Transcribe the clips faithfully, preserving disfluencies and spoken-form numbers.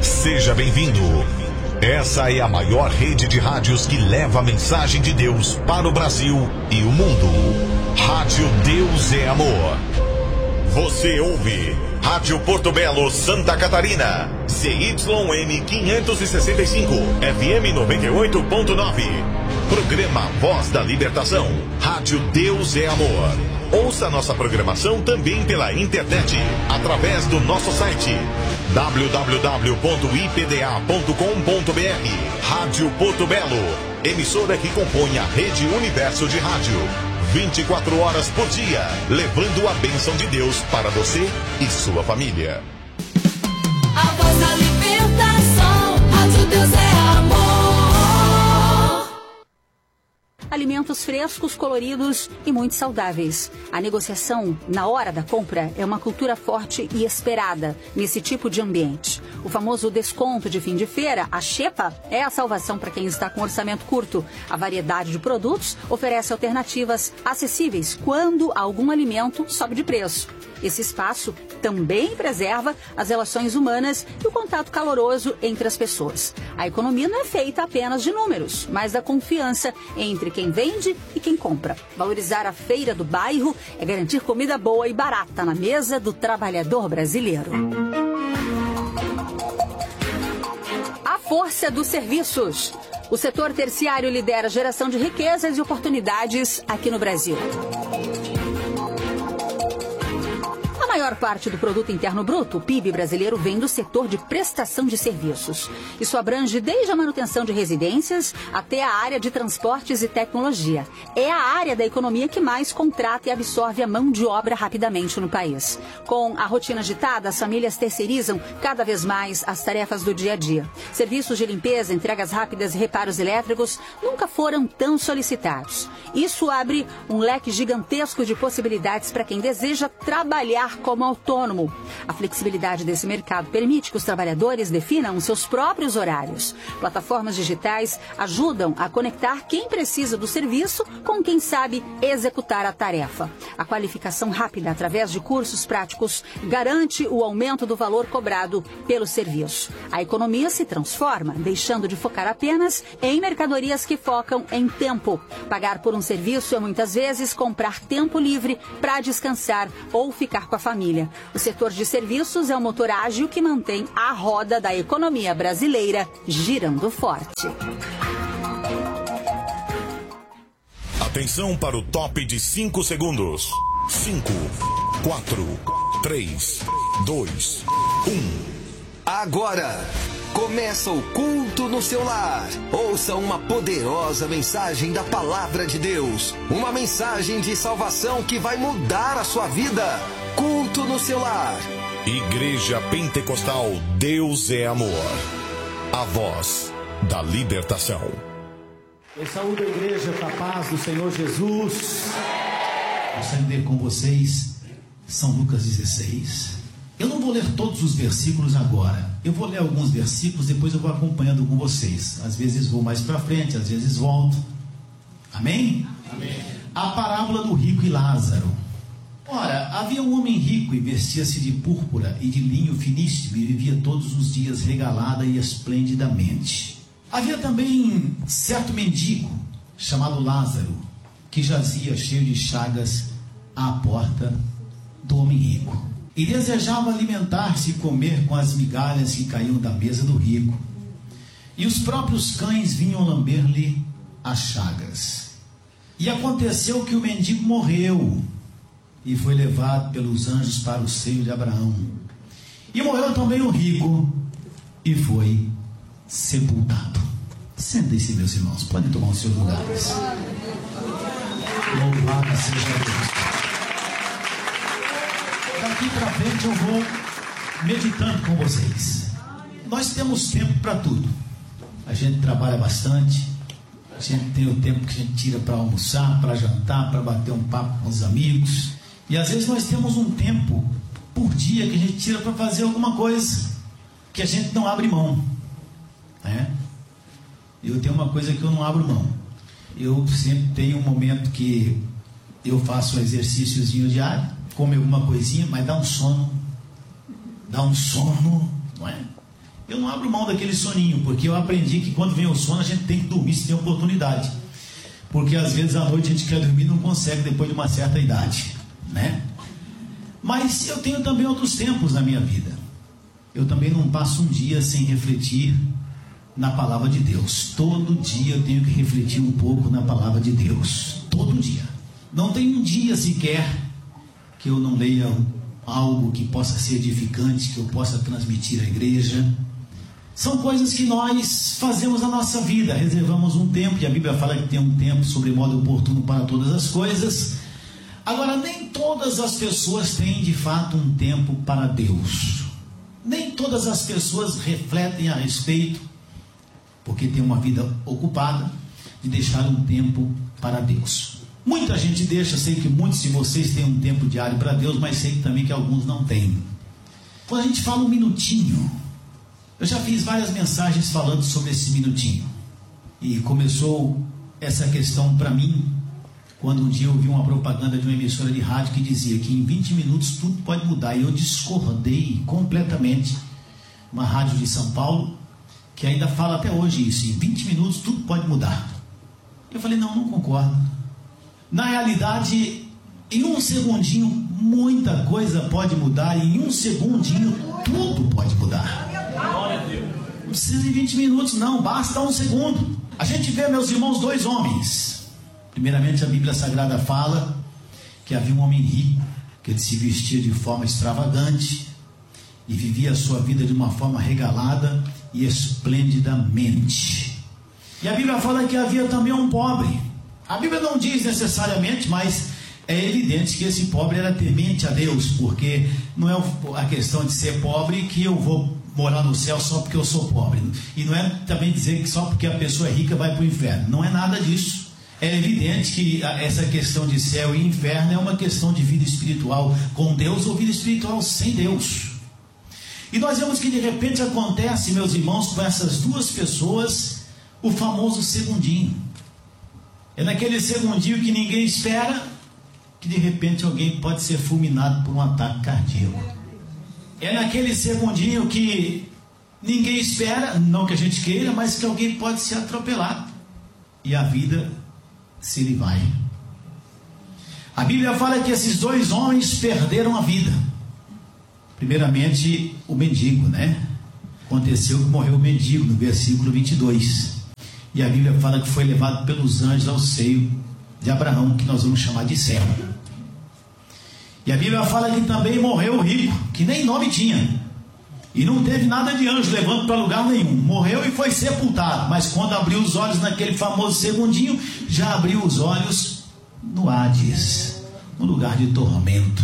Seja bem-vindo. Essa é a maior rede de rádios que leva a mensagem de Deus para o Brasil e o mundo. Rádio Deus é Amor. Você ouve Rádio Porto Belo, Santa Catarina, C Y M quinhentos e sessenta e cinco, F M noventa e oito ponto nove. Programa Voz da Libertação. Rádio Deus é Amor. Ouça nossa programação também pela internet, através do nosso site w w w ponto i p d a ponto com ponto b r. Rádio Porto Belo, emissora que compõe a rede Universo de Rádio. vinte e quatro horas por dia, levando a bênção de Deus para você e sua família. A voz da libertação, Rádio Deus é Amor. Alimentos frescos, coloridos e muito saudáveis. A negociação na hora da compra é uma cultura forte e esperada nesse tipo de ambiente. O famoso desconto de fim de feira, a xepa, é a salvação para quem está com orçamento curto. A variedade de produtos oferece alternativas acessíveis quando algum alimento sobe de preço. Esse espaço também preserva as relações humanas e o contato caloroso entre as pessoas. A economia não é feita apenas de números, mas da confiança entre quem vende e quem compra. Valorizar a feira do bairro é garantir comida boa e barata na mesa do trabalhador brasileiro. A força dos serviços. O setor terciário lidera a geração de riquezas e oportunidades aqui no Brasil. A maior parte do produto interno bruto, o P I B brasileiro, vem do setor de prestação de serviços. Isso abrange desde a manutenção de residências até a área de transportes e tecnologia. É a área da economia que mais contrata e absorve a mão de obra rapidamente no país. Com a rotina agitada, as famílias terceirizam cada vez mais as tarefas do dia a dia. Serviços de limpeza, entregas rápidas e reparos elétricos nunca foram tão solicitados. Isso abre um leque gigantesco de possibilidades para quem deseja trabalhar como autônomo. A flexibilidade desse mercado permite que os trabalhadores definam seus próprios horários. Plataformas digitais ajudam a conectar quem precisa do serviço com quem sabe executar a tarefa. A qualificação rápida através de cursos práticos garante o aumento do valor cobrado pelo serviço. A economia se transforma, deixando de focar apenas em mercadorias que focam em tempo. Pagar por um serviço é muitas vezes comprar tempo livre para descansar ou ficar com a família. O setor de serviços é o motor ágil que mantém a roda da economia brasileira girando forte. Atenção para o top de cinco segundos. cinco, quatro, três, dois, um. Agora começa o culto no seu lar. Ouça uma poderosa mensagem da Palavra de Deus. Uma mensagem de salvação que vai mudar a sua vida. Culto no seu lar. Igreja Pentecostal Deus é Amor. A voz da libertação. Eu saúdo a igreja com a paz do Senhor Jesus. Gostaria de ler com vocês São Lucas dezesseis. Eu não vou ler todos os versículos agora. Eu vou ler alguns versículos, depois eu vou acompanhando com vocês. Às vezes vou mais para frente, às vezes volto. Amém? Amém. A parábola do rico e Lázaro. Ora, havia um homem rico e vestia-se de púrpura e de linho finíssimo e vivia todos os dias regalada e esplendidamente. Havia também certo mendigo, chamado Lázaro, que jazia cheio de chagas à porta do homem rico. E desejava alimentar-se e comer com as migalhas que caíam da mesa do rico. E os próprios cães vinham lamber-lhe as chagas. E aconteceu que o mendigo morreu e foi levado pelos anjos para o seio de Abraão. E morreu também o rico e foi sepultado. Sentem-se, meus irmãos, podem tomar os seus lugares. Louvado seja Deus. Daqui para frente eu vou meditando com vocês. Nós temos tempo para tudo. A gente trabalha bastante. A gente tem o tempo que a gente tira para almoçar, para jantar, para bater um papo com os amigos. E às vezes nós temos um tempo por dia que a gente tira para fazer alguma coisa que a gente não abre mão, né? Eu tenho uma coisa que eu não abro mão. Eu sempre tenho um momento que eu faço um exercíciozinho diário, como alguma coisinha, mas dá um sono, dá um sono, não é? Eu não abro mão daquele soninho, porque eu aprendi que quando vem o sono a gente tem que dormir se tem oportunidade. Porque às vezes à noite a gente quer dormir e não consegue depois de uma certa idade, né? Mas eu tenho também outros tempos na minha vida. Eu também não passo um dia sem refletir na palavra de Deus. Todo dia eu tenho que refletir um pouco na palavra de Deus. Todo dia. Não tem um dia sequer que eu não leia algo que possa ser edificante, que eu possa transmitir à igreja. São coisas que nós fazemos na nossa vida, reservamos um tempo, e a Bíblia fala que tem um tempo sobre modo oportuno para todas as coisas. Agora, nem todas as pessoas têm de fato um tempo para Deus. Nem todas as pessoas refletem a respeito, porque tem uma vida ocupada, de deixar um tempo para Deus. Muita gente deixa, sei que muitos de vocês têm um tempo diário para Deus, mas sei também que alguns não têm. Quando a gente fala um minutinho, eu já fiz várias mensagens falando sobre esse minutinho. E começou essa questão para mim, quando um dia eu vi uma propaganda de uma emissora de rádio que dizia que em vinte minutos tudo pode mudar. E eu discordei completamente. Uma rádio de São Paulo, que ainda fala até hoje isso, em vinte minutos tudo pode mudar. Eu falei, não, não concordo. Na realidade, em um segundinho muita coisa pode mudar, e em um segundinho tudo pode mudar. Não precisa de vinte minutos, não, basta um segundo. A gente vê, meus irmãos, dois homens. Primeiramente, a Bíblia Sagrada fala que havia um homem rico, que ele se vestia de forma extravagante e vivia a sua vida de uma forma regalada e esplendidamente. E a Bíblia fala que havia também um pobre. A Bíblia não diz necessariamente, mas é evidente que esse pobre era temente a Deus, porque não é a questão de ser pobre que eu vou morar no céu só porque eu sou pobre. E não é também dizer que só porque a pessoa é rica vai para o inferno. Não é nada disso. É evidente que essa questão de céu e inferno é uma questão de vida espiritual com Deus ou vida espiritual sem Deus. E nós vemos que de repente acontece, meus irmãos, com essas duas pessoas, o famoso segundinho. É naquele segundinho que ninguém espera, que de repente alguém pode ser fulminado por um ataque cardíaco. É naquele segundinho que ninguém espera, não que a gente queira, mas que alguém pode ser atropelado. E a vida se lhe vai. A Bíblia fala que esses dois homens perderam a vida. Primeiramente, o mendigo, né? Aconteceu que morreu o mendigo, no versículo vinte e dois. E a Bíblia fala que foi levado pelos anjos ao seio de Abraão, que nós vamos chamar de céu. E a Bíblia fala que também morreu o rico, que nem nome tinha. E não teve nada de anjo levando para lugar nenhum. Morreu e foi sepultado. Mas quando abriu os olhos naquele famoso segundinho, já abriu os olhos no Hades, no lugar de tormento.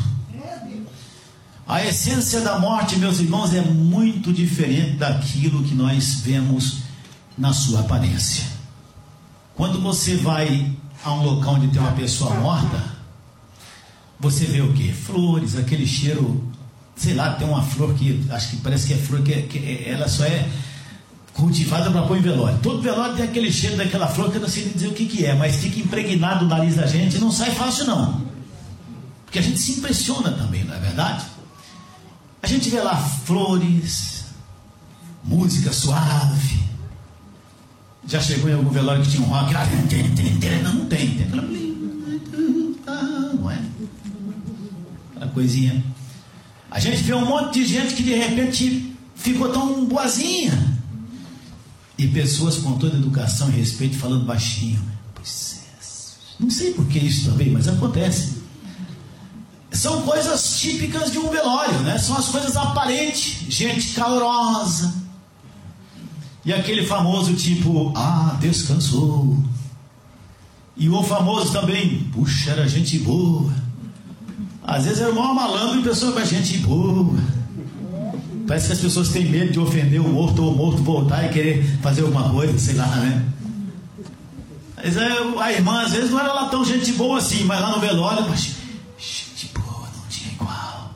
A essência da morte, meus irmãos, é muito diferente daquilo que nós vemos na sua aparência. Quando você vai a um local onde tem uma pessoa morta, você vê o que? Flores, aquele cheiro, sei lá, tem uma flor que acho que parece que é flor que, é, que é, ela só é cultivada para pôr em velório. Todo velório tem aquele cheiro daquela flor que eu não sei dizer o que, que é, mas fica impregnado no nariz da gente e não sai fácil não, porque a gente se impressiona também, não é verdade? A gente vê lá flores, música suave. Já chegou em algum velório que tinha um rock? Não, não tem. Tem aquela... não é? Aquela coisinha. A gente vê um monte de gente que de repente ficou tão boazinha. E pessoas com toda educação e respeito falando baixinho. Pois é. Não sei por que isso também, mas acontece. São coisas típicas de um velório, né? São as coisas aparentes. Gente calorosa. E aquele famoso tipo, ah, descansou. E o famoso também, puxa, era gente boa. Às vezes era mal malandro e pessoa com a gente boa. Parece que as pessoas têm medo de ofender o morto ou o morto voltar e querer fazer alguma coisa, sei lá, né? Mas a irmã às vezes não era lá tão gente boa assim, mas lá no velório, mas gente boa, não tinha igual.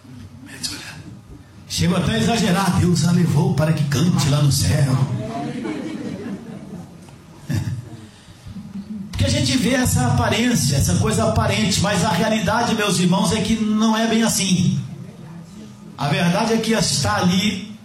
Chegou até a exagerar, Deus a levou para que cante lá no céu. Porque a gente vê essa aparência, essa coisa aparente, mas a realidade, meus irmãos, é que não é bem assim. A verdade é que está ali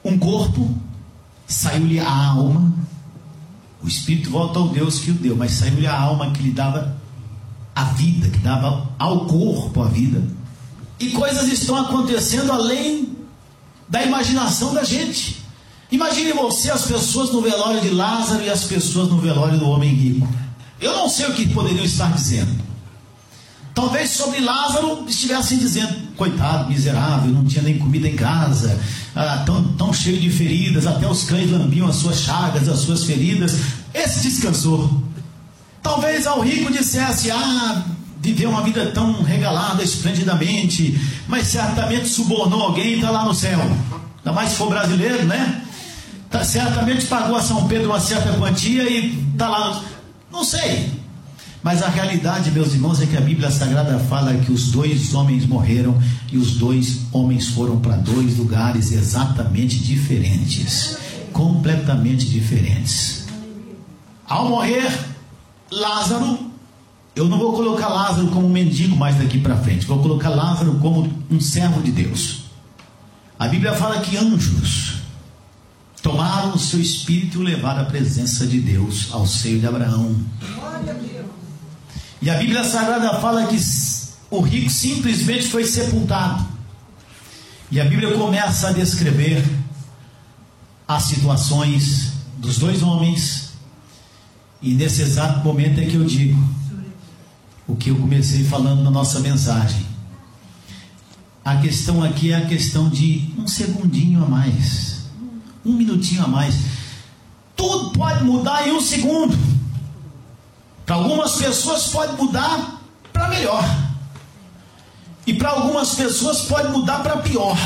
um corpo, saiu-lhe a alma, o espírito volta ao Deus que o deu, mas saiu-lhe a alma que lhe dava a vida, que dava ao corpo a vida. E coisas estão acontecendo além da imaginação da gente. Imagine você, as pessoas no velório de Lázaro e as pessoas no velório do homem rico. Eu não sei o que poderiam estar dizendo. Talvez sobre Lázaro estivessem dizendo: coitado, miserável, não tinha nem comida em casa, ah, tão, tão cheio de feridas, até os cães lambiam as suas chagas, as suas feridas. Esse descansou. Talvez ao rico dissesse: ah, viveu uma vida tão regalada, esplendidamente, mas certamente subornou alguém e está lá no céu. Ainda mais se for brasileiro, né? Tá, certamente pagou a São Pedro uma certa quantia e está lá. Não sei. Mas a realidade, meus irmãos, é que a Bíblia Sagrada fala que os dois homens morreram e os dois homens foram para dois lugares exatamente diferentes, completamente diferentes. Ao morrer Lázaro, eu não vou colocar Lázaro como um mendigo mais daqui para frente, vou colocar Lázaro como um servo de Deus. A Bíblia fala que anjos tomaram o seu espírito e o levaram à presença de Deus, ao seio de Abraão. E a Bíblia Sagrada fala que o rico simplesmente foi sepultado. E a Bíblia começa a descrever as situações dos dois homens. E nesse exato momento é que eu digo o que eu comecei falando na nossa mensagem. A questão aqui é a questão de um segundinho a mais, um minutinho a mais. Tudo pode mudar em um segundo. Para algumas pessoas pode mudar para melhor, e para algumas pessoas pode mudar para pior.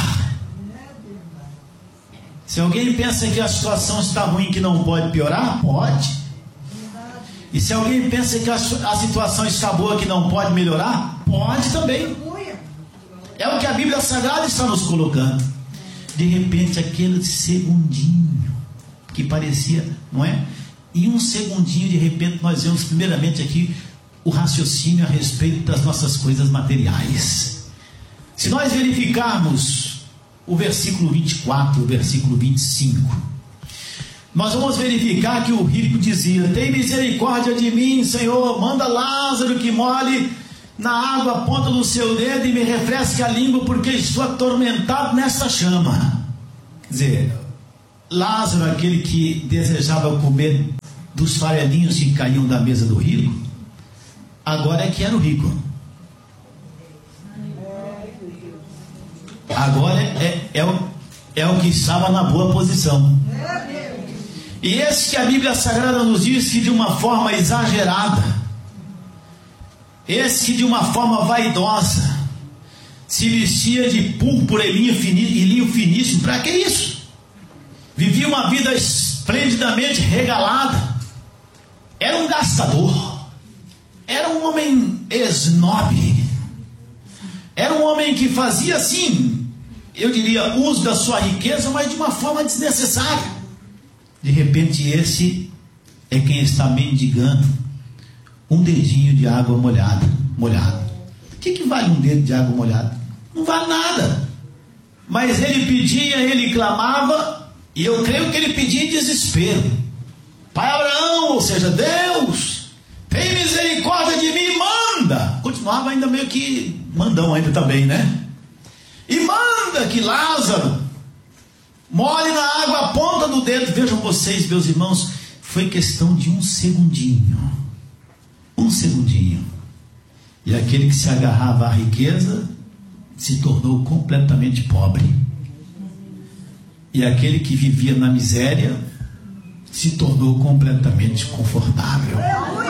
Se alguém pensa que a situação está ruim, que não pode piorar, pode. E se alguém pensa que a, a situação está boa, que não pode melhorar, pode também. É o que a Bíblia Sagrada está nos colocando. De repente, aquele segundinho que parecia, não é? Em um segundinho, de repente, nós vemos primeiramente aqui o raciocínio a respeito das nossas coisas materiais. Se nós verificarmos o versículo vinte e quatro, o versículo vinte e cinco, nós vamos verificar que o rico dizia: tem misericórdia de mim, Senhor, manda Lázaro que molhe na água a ponta do seu dedo e me refresque a língua, porque estou atormentado nesta chama. Quer dizer, Lázaro, aquele que desejava comer dos farelinhos que caíam da mesa do rico, agora é que era o rico. Agora é, é, o, é o que estava na boa posição. E esse que a Bíblia Sagrada nos diz que de uma forma exagerada, esse que de uma forma vaidosa se vestia de púrpura e linho, fini, e linho finíssimo, para que isso? Vivia uma vida esplendidamente regalada, era um gastador, era um homem esnobe, era um homem que fazia assim, eu diria, uso da sua riqueza, mas de uma forma desnecessária. De repente, esse é quem está mendigando um dedinho de água molhada, molhado. O que, que vale um dedo de água molhada? Não vale nada. Mas ele pedia, ele clamava, e eu creio que ele pedia em desespero. Pai Abraão, ou seja, Deus, tem misericórdia de mim, manda. Continuava ainda meio que mandão ainda também, né? E manda que Lázaro molhe na água a ponta do dedo. Vejam vocês, meus irmãos, foi questão de um segundinho. Um segundinho. E aquele que se agarrava à riqueza se tornou completamente pobre. E aquele que vivia na miséria se tornou completamente confortável.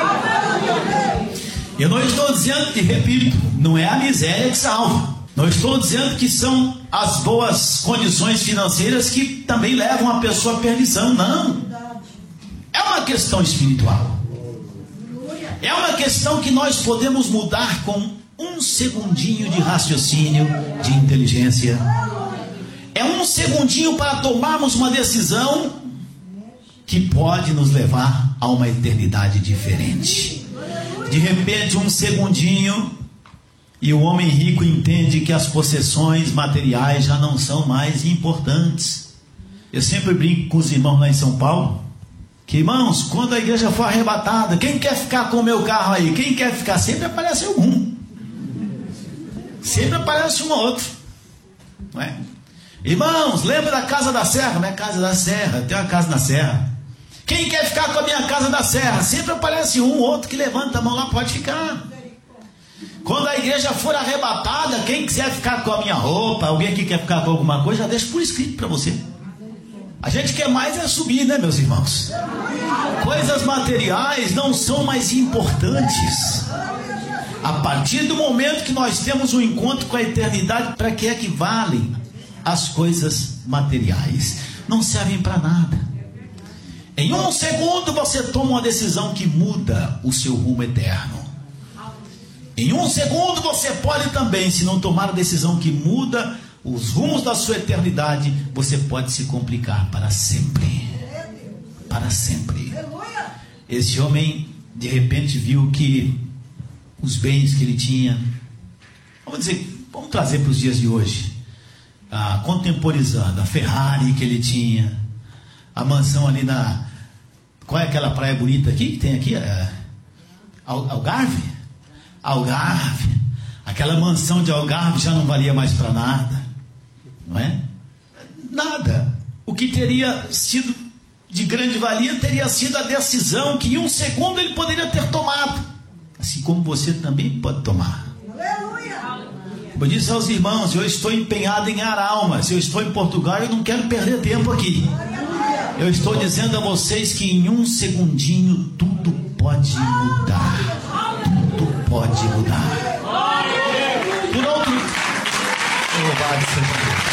Eu não estou dizendo, e repito, não é a miséria que salva. Não estou dizendo que são as boas condições financeiras que também levam a pessoa à perdição. Não. É uma questão espiritual. É uma questão que nós podemos mudar com um segundinho de raciocínio, de inteligência. É um segundinho para tomarmos uma decisão que pode nos levar a uma eternidade diferente. De repente, um segundinho, e o homem rico entende que as possessões materiais já não são mais importantes. Eu sempre brinco com os irmãos lá em São Paulo, que irmãos, quando a igreja for arrebatada, quem quer ficar com o meu carro aí? Quem quer ficar? Sempre aparece algum. Sempre aparece um ou outro. Não é? Irmãos, lembra da casa da serra? Minha casa da serra, tem uma casa na serra. Quem quer ficar com a minha casa da serra? Sempre aparece um ou outro que levanta a mão lá, pode ficar. Quando a igreja for arrebatada, quem quiser ficar com a minha roupa, alguém que quer ficar com alguma coisa, já deixa por escrito para você. A gente quer mais é subir, né, meus irmãos? Coisas materiais não são mais importantes. A partir do momento que nós temos um encontro com a eternidade, para que é que valem as coisas materiais? Não servem para nada. Em um segundo você toma uma decisão que muda o seu rumo eterno. Em um segundo você pode também, se não tomar a decisão que muda os rumos da sua eternidade, você pode se complicar para sempre. Para sempre. Esse homem de repente viu que os bens que ele tinha, vamos dizer, vamos trazer para os dias de hoje, ah, contemporizando, a Ferrari que ele tinha, a mansão ali na, qual é aquela praia bonita aqui que tem aqui? É, Algarve? Algarve. Aquela mansão de Algarve já não valia mais para nada. Não é? Nada. O que teria sido de grande valia teria sido a decisão que em um segundo ele poderia ter tomado, assim como você também pode tomar. Eu disse aos irmãos, eu estou empenhado em ganhar almas. Eu estou em Portugal e eu não quero perder tempo aqui. Eu estou dizendo a vocês que em um segundinho tudo pode mudar. Tudo pode mudar. Por outro, louvado seja Deus.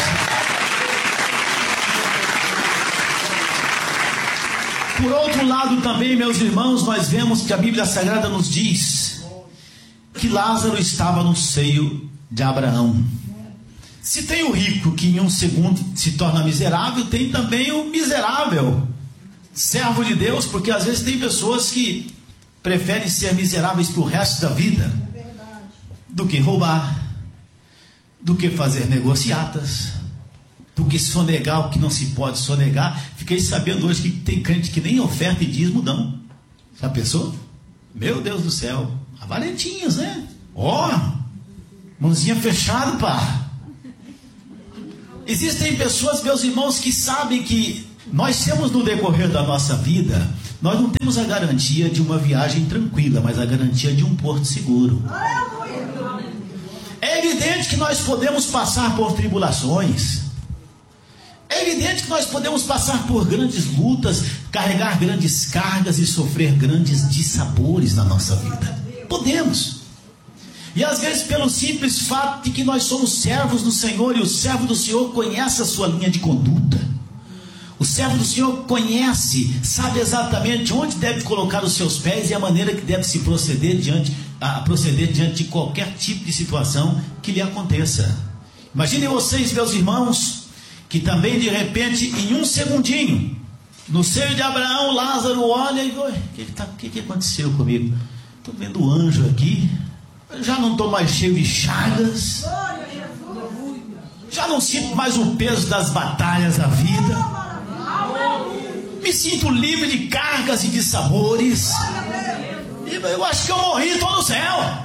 Por outro lado também, meus irmãos, nós vemos que a Bíblia Sagrada nos diz que Lázaro estava no seio de Abraão. Se tem o rico que em um segundo se torna miserável, tem também o miserável, servo de Deus, porque às vezes tem pessoas que preferem ser miseráveis para o resto da vida do que roubar, do que fazer negociatas, do que sonegar o que não se pode sonegar. Fiquei sabendo hoje que tem crente que nem oferta e dízimo dão. Já pensou? Meu Deus do céu, a valentinhas, né? Ó, oh, mãozinha fechada, pá. Existem pessoas, meus irmãos, que sabem que nós temos no decorrer da nossa vida, nós não temos a garantia de uma viagem tranquila, mas a garantia de um porto seguro. É evidente que nós podemos passar por tribulações. É evidente que nós podemos passar por grandes lutas, carregar grandes cargas e sofrer grandes dissabores na nossa vida. Podemos. E às vezes pelo simples fato de que nós somos servos do Senhor, e o servo do Senhor conhece a sua linha de conduta. O servo do Senhor conhece, sabe exatamente onde deve colocar os seus pés e a maneira que deve se proceder diante, a proceder diante de qualquer tipo de situação que lhe aconteça. Imaginem vocês, meus irmãos, que também de repente, em um segundinho, no seio de Abraão, Lázaro olha e o que, tá, que, que aconteceu comigo? Estou vendo o anjo aqui, já não estou mais cheio de chagas, já não sinto mais o peso das batalhas da vida, me sinto livre de cargas e de sabores. Eu acho que eu morri e estou no céu.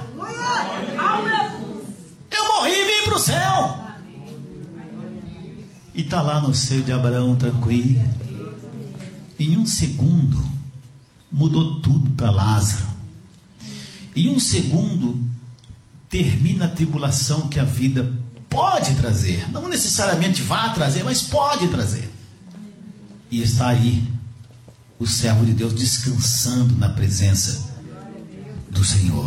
Eu morri e vim para o céu. E está lá no seio de Abraão tranquilo. Em um segundo mudou tudo para Lázaro. Em um segundo termina a tribulação que a vida pode trazer. Não necessariamente vai trazer, mas pode trazer. E está aí o servo de Deus descansando na presença do Senhor,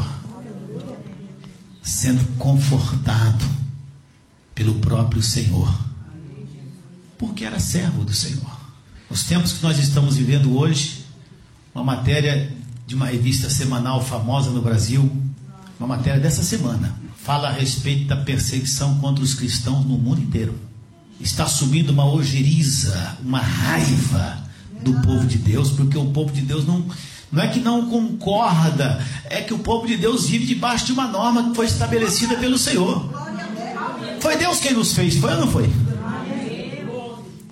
sendo confortado pelo próprio Senhor, porque era servo do Senhor. Nos tempos que nós estamos vivendo hoje, uma matéria de uma revista semanal famosa no Brasil, uma matéria dessa semana, fala a respeito da perseguição contra os cristãos no mundo inteiro. Está subindo uma ojeriza, uma raiva do povo de Deus, porque o povo de Deus não, não é que não concorda, é que o povo de Deus vive debaixo de uma norma que foi estabelecida pelo Senhor. Foi Deus quem nos fez, foi ou não foi?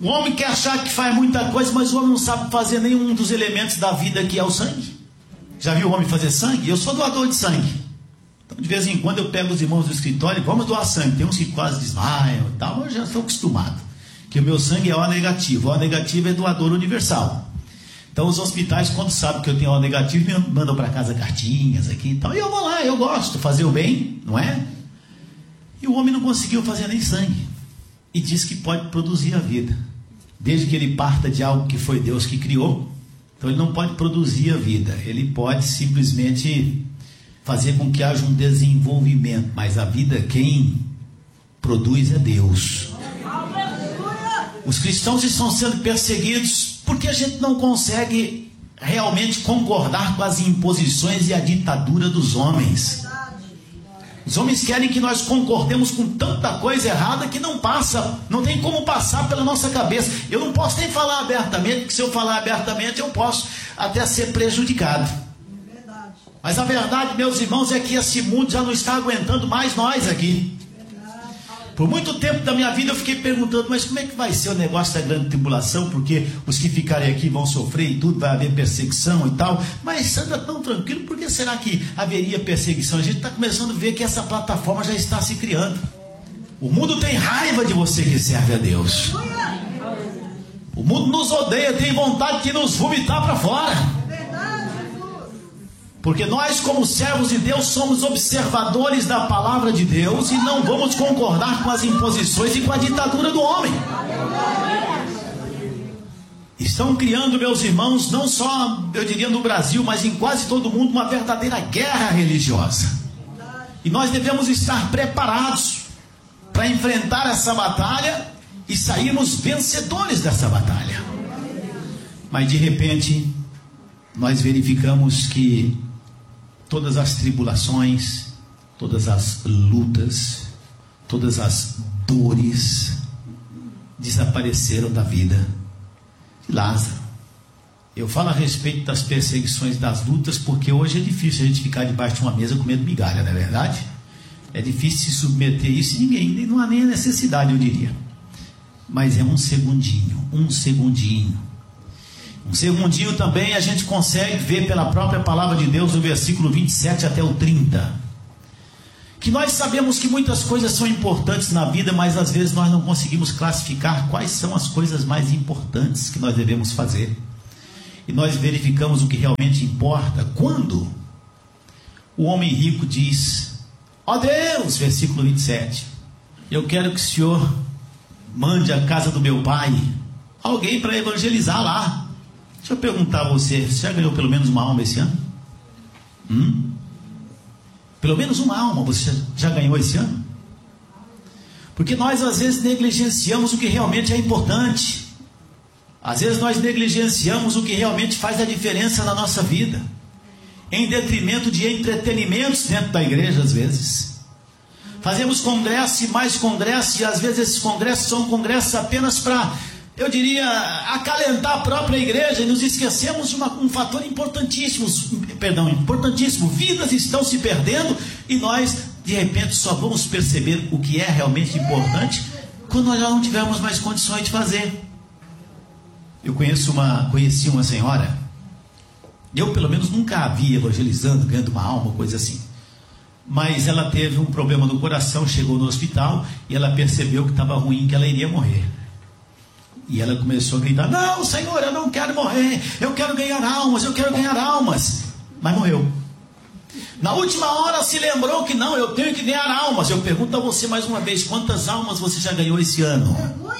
O homem quer achar que faz muita coisa, mas o homem não sabe fazer nenhum dos elementos da vida que é o sangue. Já viu o homem fazer sangue? Eu sou doador de sangue. Então, de vez em quando eu pego os irmãos do escritório e vamos doar sangue. Tem uns que quase desmaiam e tal, mas eu já estou acostumado. Que o meu sangue é O negativo. O negativo é doador universal. Então os hospitais, quando sabem que eu tenho O negativo, me mandam para casa cartinhas aqui e tal. E eu vou lá, eu gosto, fazer o bem, não é? E o homem não conseguiu fazer nem sangue. E diz que pode produzir a vida. Desde que ele parta de algo que foi Deus que criou. Então ele não pode produzir a vida. Ele pode simplesmente fazer com que haja um desenvolvimento. Mas a vida quem produz é Deus. Os cristãos estão sendo perseguidos porque a gente não consegue realmente concordar com as imposições e a ditadura dos homens. Os homens querem que nós concordemos com tanta coisa errada que não passa, não tem como passar pela nossa cabeça. Eu não posso nem falar abertamente, porque se eu falar abertamente eu posso até ser prejudicado. Mas a verdade, meus irmãos, é que esse mundo já não está aguentando mais nós aqui. Por muito tempo da minha vida eu fiquei perguntando, mas como é que vai ser o negócio da grande tribulação? Porque os que ficarem aqui vão sofrer e tudo, vai haver perseguição e tal. Mas anda tão tranquilo, por que será que haveria perseguição? A gente está começando a ver que essa plataforma já está se criando. O mundo tem raiva de você que serve a Deus. O mundo nos odeia, tem vontade de nos vomitar para fora. Porque nós, como servos de Deus, somos observadores da palavra de Deus e não vamos concordar com as imposições e com a ditadura do homem. Estão criando, meus irmãos, não só, eu diria, no Brasil, mas em quase todo mundo, uma verdadeira guerra religiosa. E nós devemos estar preparados para enfrentar essa batalha e sairmos vencedores dessa batalha. Mas de repente, nós verificamos que todas as tribulações, todas as lutas, todas as dores desapareceram da vida de Lázaro. Eu falo a respeito das perseguições, das lutas, porque hoje é difícil a gente ficar debaixo de uma mesa comendo migalha, não é verdade? É difícil se submeter a isso e ninguém, não há nem a necessidade, eu diria. Mas é um segundinho, um segundinho. Um segundinho também a gente consegue ver pela própria palavra de Deus, no versículo vinte e sete até o trinta. Que nós sabemos que muitas coisas são importantes na vida, mas às vezes nós não conseguimos classificar quais são as coisas mais importantes que nós devemos fazer. E nós verificamos o que realmente importa quando o homem rico diz: ó Deus, versículo vinte e sete, eu quero que o Senhor mande à casa do meu pai alguém para evangelizar lá. Deixa eu perguntar a você, você já ganhou pelo menos uma alma esse ano? Hum? Pelo menos uma alma você já ganhou esse ano? Porque nós às vezes negligenciamos o que realmente é importante. Às vezes nós negligenciamos o que realmente faz a diferença na nossa vida, em detrimento de entretenimentos dentro da igreja. Às vezes fazemos congresso e mais congresso, e às vezes esses congressos são congressos apenas para, eu diria, acalentar a própria igreja, e nos esquecemos de uma, um fator importantíssimo, perdão, importantíssimo, vidas estão se perdendo, e nós de repente só vamos perceber o que é realmente importante quando nós já não tivermos mais condições de fazer. Eu conheço uma, conheci uma senhora, eu pelo menos nunca a vi evangelizando, ganhando uma alma, coisa assim, mas ela teve um problema no coração, chegou no hospital e ela percebeu que estava ruim, que ela iria morrer. E ela começou a gritar: não, Senhor, eu não quero morrer, eu quero ganhar almas, eu quero ganhar almas. Mas morreu. Na última hora se lembrou que não, eu tenho que ganhar almas. Eu pergunto a você mais uma vez: quantas almas você já ganhou esse ano?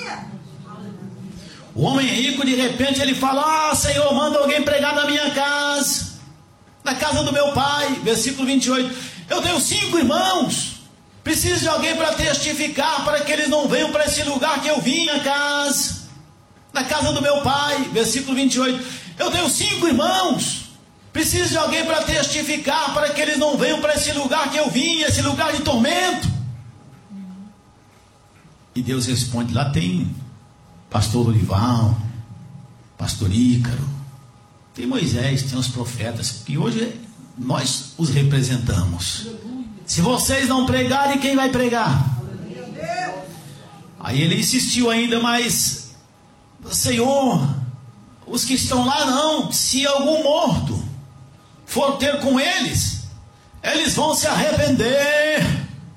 O homem rico, de repente, ele fala: ah, Senhor, manda alguém pregar na minha casa, na casa do meu pai. Versículo vinte e oito: eu tenho cinco irmãos, preciso de alguém para testificar, para que eles não venham para esse lugar que eu vim, a casa, na casa do meu pai. Versículo vinte e oito: eu tenho cinco irmãos, preciso de alguém para testificar, para que eles não venham para esse lugar que eu vim, esse lugar de tormento. E Deus responde: lá tem pastor Olival, pastor Ícaro, tem Moisés, tem os profetas, que hoje nós os representamos. Se vocês não pregarem, quem vai pregar? Aí ele insistiu ainda, mas Senhor, os que estão lá não, se algum morto for ter com eles, eles vão se arrepender.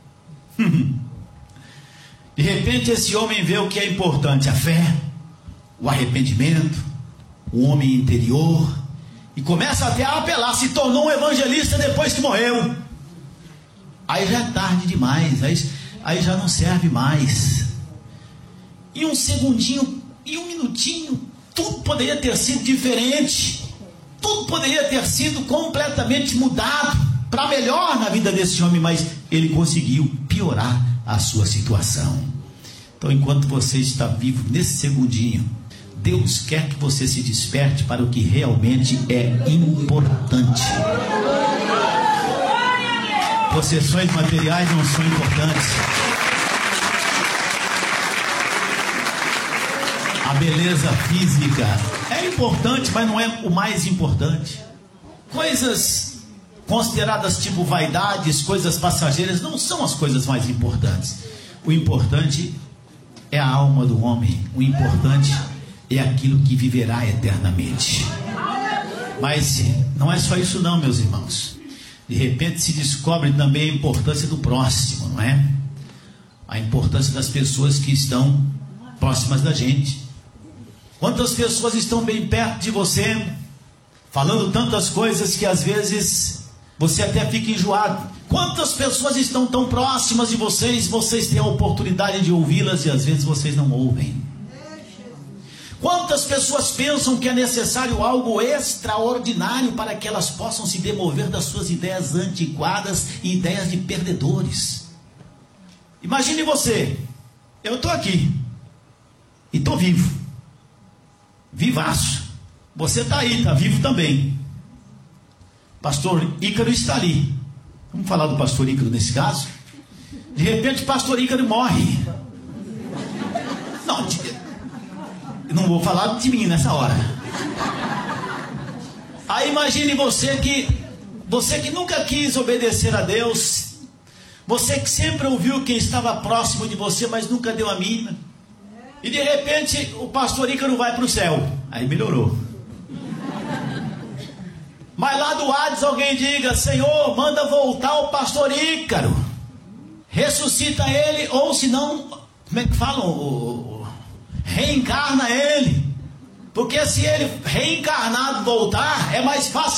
De repente esse homem vê o que é importante: a fé, o arrependimento, o homem interior, e começa até a apelar, se tornou um evangelista depois que morreu. Aí já é tarde demais, aí, aí já não serve mais. E um segundinho, e um minutinho, tudo poderia ter sido diferente, tudo poderia ter sido completamente mudado para melhor na vida desse homem, mas ele conseguiu piorar a sua situação. Então, enquanto você está vivo nesse segundinho, Deus quer que você se desperte para o que realmente é importante. Possessões materiais não são importantes. A beleza física é importante, mas não é o mais importante. Coisas consideradas tipo vaidades, coisas passageiras, não são as coisas mais importantes. O importante é a alma do homem. O importante é aquilo que viverá eternamente. Mas não é só isso não, meus irmãos. De repente se descobre também a importância do próximo, não é? A importância das pessoas que estão próximas da gente. Quantas pessoas estão bem perto de você, falando tantas coisas que às vezes você até fica enjoado. Quantas pessoas estão tão próximas de vocês, vocês têm a oportunidade de ouvi-las e às vezes vocês não ouvem. Quantas pessoas pensam que é necessário algo extraordinário para que elas possam se demover das suas ideias antiquadas e ideias de perdedores? Imagine você, eu estou aqui e estou vivo, vivaço. Você está aí, está vivo também. Pastor Ícaro está ali. Vamos falar do pastor Ícaro nesse caso? De repente o pastor Ícaro morre. Não, não vou falar de mim nessa hora. Aí imagine você que Você que nunca quis obedecer a Deus, você que sempre ouviu quem estava próximo de você, mas nunca deu a mínima, e de repente o pastor Ícaro vai para o céu. Aí melhorou. Mas lá do Hades alguém diga: Senhor, manda voltar o pastor Ícaro, ressuscita ele, ou se não, como é que falam? Reencarna ele. Porque se ele reencarnado voltar, é mais fácil